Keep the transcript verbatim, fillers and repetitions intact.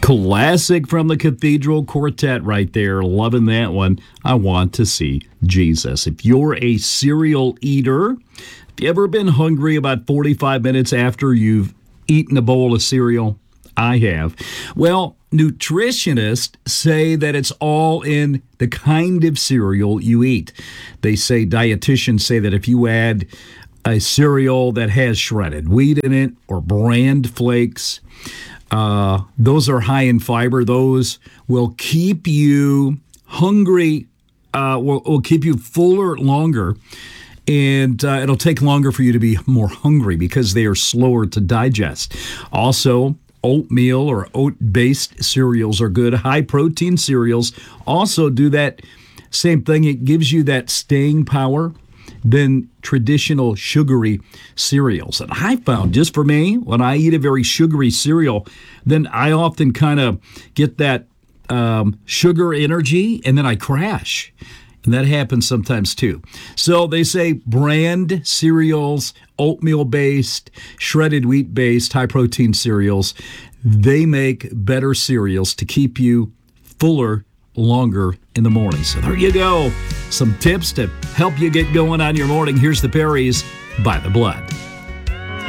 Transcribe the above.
Classic from the Cathedral Quartet right there. Loving that one. I want to see Jesus. If you're a cereal eater, have you ever been hungry about forty-five minutes after you've eaten a bowl of cereal? I have. Well, nutritionists say that it's all in the kind of cereal you eat. They say, dietitians say that if you add a cereal that has shredded wheat in it or bran flakes, uh, those are high in fiber. Those will keep you hungry, uh, will, will keep you fuller longer. And uh, it'll take longer for you to be more hungry because they are slower to digest. Also, oatmeal or oat-based cereals are good. High-protein cereals also do that same thing. It gives you that staying power than traditional sugary cereals. And I found, just for me, when I eat a very sugary cereal, then I often kind of get that um, sugar energy, and then I crash. And that happens sometimes too. So they say brand cereals, oatmeal-based, shredded wheat-based, high-protein cereals, they make better cereals to keep you fuller longer in the morning. So there you go. Some tips to help you get going on your morning. Here's the Perrys by the Blood.